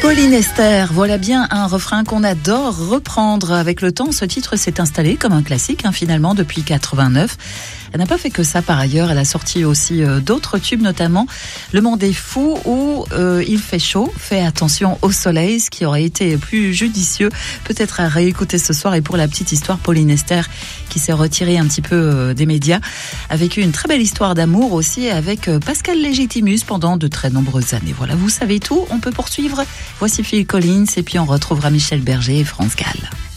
Pauline Esther, voilà bien un refrain qu'on adore reprendre. Avec le temps, ce titre s'est installé comme un classique, finalement, depuis 89. Elle n'a pas fait que ça par ailleurs, elle a sorti aussi d'autres tubes, notamment Le Monde est fou ou Il fait chaud, fais attention au soleil, ce qui aurait été plus judicieux, peut-être à réécouter ce soir. Et pour la petite histoire, Pauline Esther, qui s'est retirée un petit peu des médias, a vécu une très belle histoire d'amour aussi avec Pascal Légitimus pendant de très nombreuses années. Voilà, vous savez tout, on peut poursuivre. Voici Phil Collins et puis on retrouvera Michel Berger et France Gall.